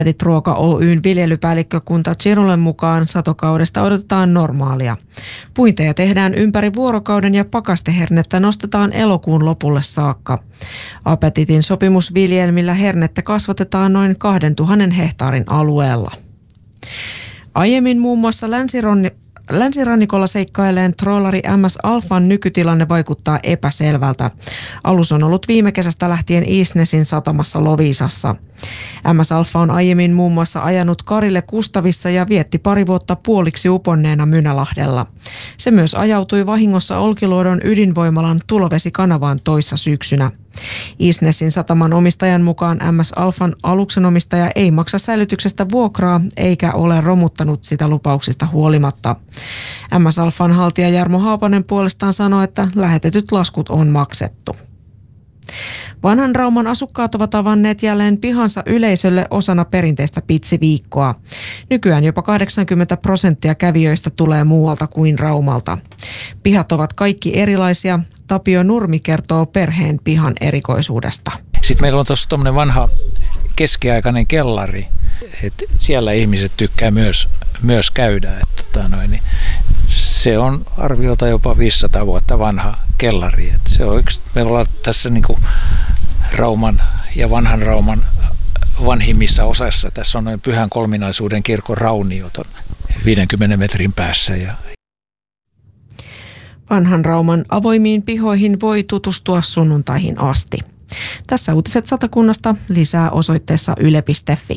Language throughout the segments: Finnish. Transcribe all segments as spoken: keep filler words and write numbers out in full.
Ruoka Oyn viljelypäällikkökunta Chirulen mukaan satokaudesta odotetaan normaalia. Puinteja tehdään ympäri vuorokauden ja pakastehernettä nostetaan elokuun lopulle saakka. Apetitin sopimusviljelmillä hernettä kasvatetaan noin kahdentuhannen hehtaarin alueella. Aiemmin muun muassa länsironni Länsirannikolla seikkailleen troolari M S Alfan nykytilanne vaikuttaa epäselvältä. Alus on ollut viime kesästä lähtien Isnesin satamassa Loviisassa. M S Alfa on aiemmin muun muassa ajanut Karille Kustavissa ja vietti pari vuotta puoliksi uponneena Mynälahdella. Se myös ajautui vahingossa Olkiluodon ydinvoimalan tulovesikanavaan toissa syksynä. Isnesin sataman omistajan mukaan M S Alfan aluksen omistaja ei maksa säilytyksestä vuokraa eikä ole romuttanut sitä lupauksista huolimatta. M S Alfan haltija Jarmo Haapanen puolestaan sanoi, että lähetetyt laskut on maksettu. Vanhan Rauman asukkaat ovat avanneet jälleen pihansa yleisölle osana perinteistä pitsiviikkoa. Nykyään jopa kahdeksankymmentä prosenttia kävijöistä tulee muualta kuin Raumalta. Pihat ovat kaikki erilaisia. Tapio Nurmi kertoo perheen pihan erikoisuudesta. Sitten meillä on tuossa tuommoinen vanha keskiaikainen kellari. Et siellä ihmiset tykkää myös, myös käydä. Et, tota noin, niin se on arviolta jopa viisisataa vuotta vanha kellari. Et se on yksi, me ollaan tässä niinku Rauman ja vanhan Rauman vanhimmissa osassa. Tässä on noin Pyhän Kolminaisuuden kirkon rauniot on viidenkymmenen metrin päässä. Ja Vanhan Rauman avoimiin pihoihin voi tutustua sunnuntaihin asti. Tässä uutiset Satakunnasta, lisää osoitteessa yle piste fi.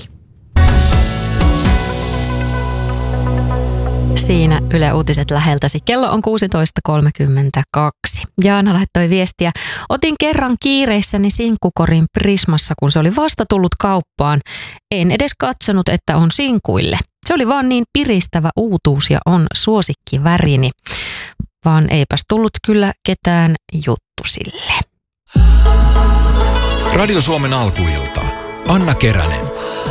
Siinä Yle Uutiset läheltäsi. Kello on kuusitoista kolmekymmentäkaksi. Jaana laittoi viestiä. Otin kerran kiireissäni sinkkukorin Prismassa, kun se oli vasta tullut kauppaan. En edes katsonut, että on sinkuille. Se oli vaan niin piristävä uutuus ja on suosikkivärini. Vaan eipäs tullut kyllä ketään juttu sille. Radio Suomen alkuilta. Anna Keränen.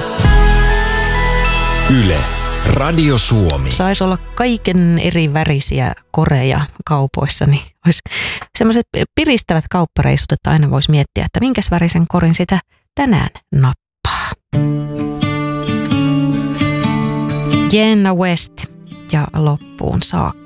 Yle. Radio Suomi. Saisi olla kaiken eri värisiä koreja kaupoissa, niin olisi semmoiset piristävät kauppareissut, että aina voisi miettiä, että minkäs värisen korin sitä tänään nappaa. Jenna West ja loppuun saakka.